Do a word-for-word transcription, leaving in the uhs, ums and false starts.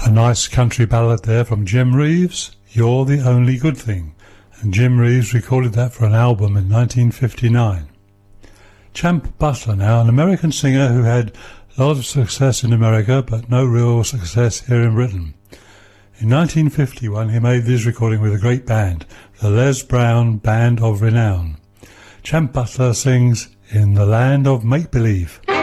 A nice country ballad there from Jim Reeves, You're the Only Good Thing, and Jim Reeves recorded that for an album in nineteen fifty-nine. Champ Butler now, an American singer who had a lot of success in America but no real success here in Britain. In nineteen fifty-one he made this recording with a great band, the Les Brown Band of Renown. Champ Butler sings In the Land of Make-Believe.